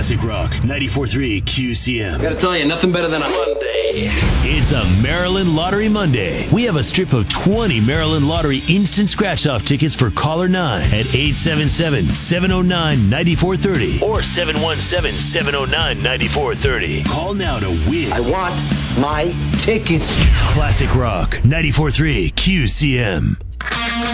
Classic Rock 94.3 QCM. Gotta tell you, nothing better than a Monday. It's a Maryland Lottery Monday. We have a strip of 20 Maryland Lottery instant scratch-off tickets for caller 9 at 877-709-9430 or 717-709-9430. Call now to win. I want my tickets. Classic Rock 94.3 QCM.